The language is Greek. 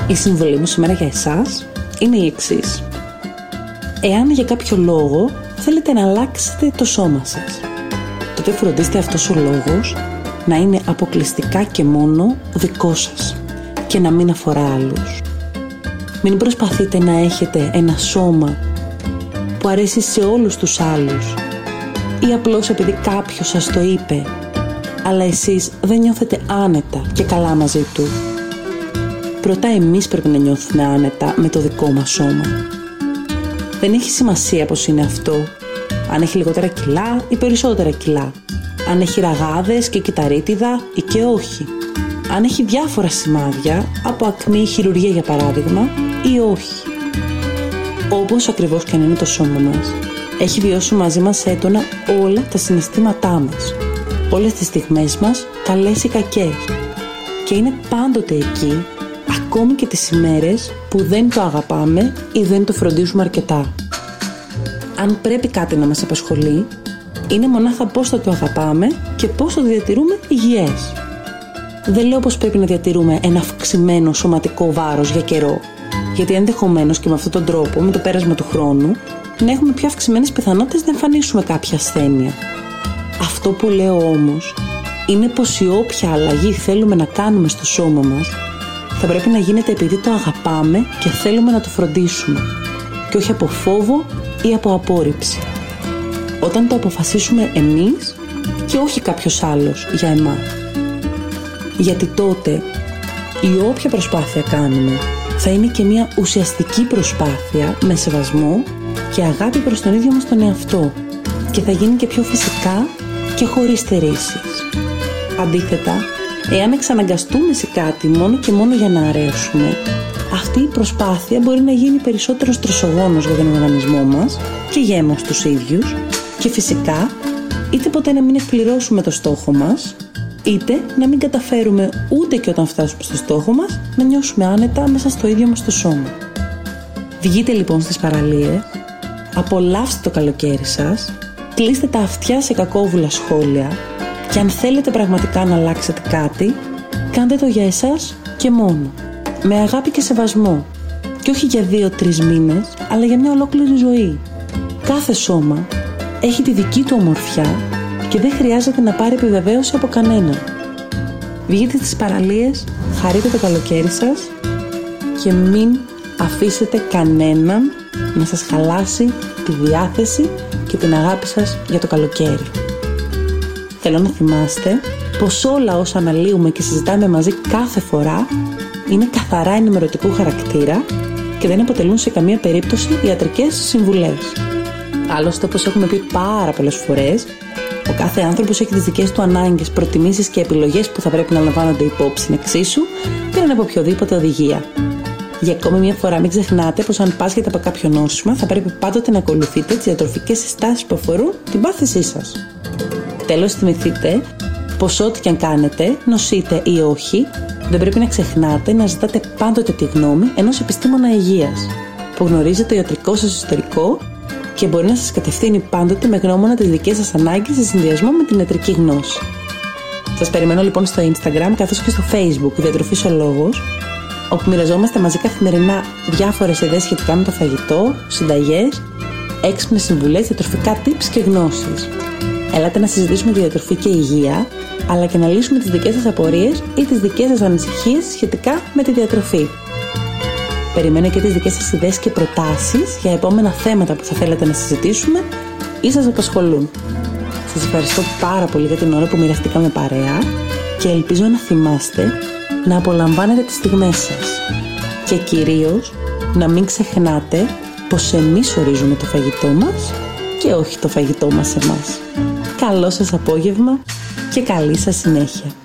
Η συμβουλή μου σήμερα για εσάς είναι η εξής. Εάν για κάποιο λόγο θέλετε να αλλάξετε το σώμα σας, τότε φροντίστε αυτός ο λόγος να είναι αποκλειστικά και μόνο δικό σας και να μην αφορά άλλους. Μην προσπαθείτε να έχετε ένα σώμα που αρέσει σε όλους τους άλλους ή απλώς επειδή κάποιος σας το είπε, αλλά εσείς δεν νιώθετε άνετα και καλά μαζί του. Πρώτα εμείς πρέπει να νιώθουμε άνετα με το δικό μας σώμα. Δεν έχει σημασία πως είναι αυτό, αν έχει λιγότερα κιλά ή περισσότερα κιλά, αν έχει ραγάδες και κυταρίτιδα ή και όχι, αν έχει διάφορα σημάδια από ακμή ή χειρουργία για παράδειγμα ή όχι. Όπως ακριβώς και αν είναι το σώμα μας, έχει βιώσει μαζί μας έντονα όλα τα συναισθήματά μας, όλες τις στιγμές μας, καλές ή κακές, και είναι πάντοτε εκεί, ακόμη και τις ημέρες που δεν το αγαπάμε ή δεν το φροντίζουμε αρκετά. Αν πρέπει κάτι να μας απασχολεί, είναι μονάχα πώς θα το αγαπάμε και πώς θα το διατηρούμε υγιές. Δεν λέω πως πρέπει να διατηρούμε ένα αυξημένο σωματικό βάρος για καιρό, γιατί ενδεχομένως και με αυτόν τον τρόπο, με το πέρασμα του χρόνου, να έχουμε πιο αυξημένες πιθανότητες να εμφανίσουμε κάποια ασθένεια. Αυτό που λέω όμως είναι πως η όποια αλλαγή θέλουμε να κάνουμε στο σώμα μας θα πρέπει να γίνεται επειδή το αγαπάμε και θέλουμε να το φροντίσουμε, και όχι από φόβο ή από απόρριψη. Όταν το αποφασίσουμε εμείς και όχι κάποιος άλλος για εμάς. Γιατί τότε η όποια προσπάθεια κάνουμε θα είναι και μια ουσιαστική προσπάθεια με σεβασμό και αγάπη προς τον ίδιο μας τον εαυτό, και θα γίνει και πιο φυσικά και χωρίς στερήσεις. Αντίθετα, εάν εξαναγκαστούμε σε κάτι μόνο και μόνο για να αρέσουμε, αυτή η προσπάθεια μπορεί να γίνει περισσότερο στρεσογόνος για τον οργανισμό μας και για εμάς τους ίδιους, και φυσικά είτε ποτέ να μην εκπληρώσουμε το στόχο μας, είτε να μην καταφέρουμε ούτε και όταν φτάσουμε στο στόχο μας να νιώσουμε άνετα μέσα στο ίδιο μας το σώμα. Βγείτε λοιπόν στις παραλίες, απολαύστε το καλοκαίρι σας, κλείστε τα αυτιά σε κακόβουλα σχόλια, και αν θέλετε πραγματικά να αλλάξετε κάτι, κάντε το για εσάς και μόνο, με αγάπη και σεβασμό, και όχι για 2-3 μήνες, αλλά για μια ολόκληρη ζωή. Κάθε σώμα έχει τη δική του ομορφιά και δεν χρειάζεται να πάρει επιβεβαίωση από κανέναν. Βγείτε στις παραλίες, χαρείτε το καλοκαίρι σας και μην αφήσετε κανέναν να σας χαλάσει τη διάθεση και την αγάπη σας για το καλοκαίρι. Θέλω να θυμάστε πως όλα όσα αναλύουμε και συζητάμε μαζί κάθε φορά είναι καθαρά ενημερωτικού χαρακτήρα και δεν αποτελούν σε καμία περίπτωση ιατρικές συμβουλές. Άλλωστε, όπως έχουμε πει πάρα πολλές φορές, ο κάθε άνθρωπος έχει τις δικές του ανάγκες, προτιμήσεις και επιλογές που θα πρέπει να λαμβάνονται υπόψη εξίσου πέραν από οποιοδήποτε οδηγία. Για ακόμη μια φορά, μην ξεχνάτε πως αν πάσχετε από κάποιο νόσημα, θα πρέπει πάντοτε να ακολουθείτε τις διατροφικές συστάσεις που αφορούν την πάθησή σας. Τέλος, θυμηθείτε πως ό,τι και αν κάνετε, νοσείτε ή όχι, δεν πρέπει να ξεχνάτε να ζητάτε πάντοτε τη γνώμη ενός επιστήμονα υγείας, που γνωρίζει το ιατρικό σας ιστορικό και μπορεί να σας κατευθύνει πάντοτε με γνώμονα τις δικές σας ανάγκες σε συνδυασμό με την ιατρική γνώση. Σας περιμένω λοιπόν στο Instagram καθώς και στο Facebook Διατροφής ο Λόγος, όπου μοιραζόμαστε μαζί καθημερινά διάφορες ιδέες σχετικά με το φαγητό, συνταγές, έξυπνες συμβουλές, διατροφικά tips και γνώσεις. Ελάτε να συζητήσουμε τη διατροφή και υγεία, αλλά και να λύσουμε τις δικές σας απορίες ή τις δικές σας ανησυχίες σχετικά με τη διατροφή. Περιμένω και τις δικές σας ιδέες και προτάσεις για επόμενα θέματα που θα θέλετε να συζητήσουμε ή σας απασχολούν. Σας ευχαριστώ πάρα πολύ για την ώρα που μοιραστήκαμε παρέα και ελπίζω να θυμάστε να απολαμβάνετε τις στιγμές σας. Και κυρίως να μην ξεχνάτε πως εμείς ορίζουμε το φαγητό μας και όχι το φαγητό μας εμάς. Καλό σας απόγευμα και καλή σας συνέχεια.